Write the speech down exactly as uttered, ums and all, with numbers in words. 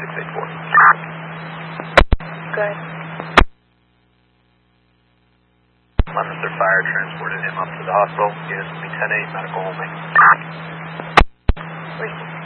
six eight four. Good. Leominster Fire transported him up to the hospital. Units will be ten eight, medical only. Wait.